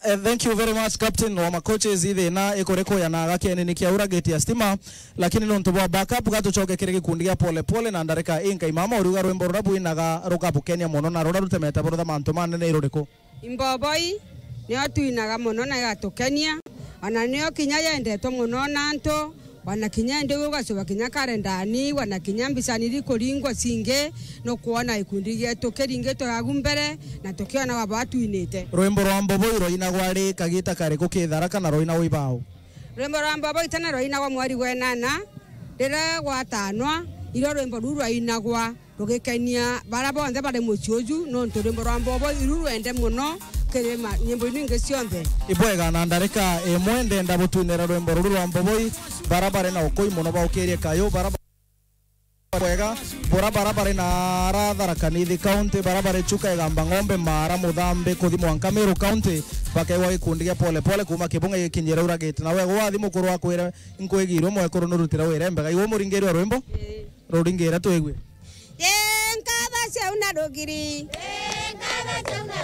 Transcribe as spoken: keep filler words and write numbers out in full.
uh, thank you very much captain wa coaches ithe na ikoreko ya na gakene ni kia urageti ya stima lakini no ntubwa backup gatucoke kire gikundi gia pole pole na ndareka inka imama uruga rwembo rurabu inaga rukabu Kenya muno na rura rutemeta burutha mantu manene iruriko imboboi ni atuinaga muno na gatukenia ana nio kinya yendetwo muno nanto wana kinya ndio gacoba kinya karendani wana kinya mbisani rikuringwa singe no kuona ikundi gitu keringe to agumbere na tukiona wa batu inete rwembo rwa mboboi roina gwari kagita kare kukithara kana roina wibao rwembo rwa mboboi tena roina gwa mwari wenana rira gwa tanwa iro rwembo ruru ainagwa rugikenia bara bonde bare mucioju no nto rwembo rwa mboboi ruru ende muno kerema nyimbo ninge cionthe ibwega na ndareka emwe ndenda butunera rwembo ruru rwa mboboi barabara na ukoi muno baukirie kayo barabara wega barabara bare na radhara kanithi county barabara chuka igamba ngombe mara mudhambe kuthimo Nkameru county bakewa ikundi gia pole pole kuma kibunga gikinyira uragete na wego wathi mukuru wakwira inkwegirwo mwekuru nurutira wirembega iwo muringeri wa rwimbo ruringira twegwe ye nkaba cia una rugiri ye nkaba cia una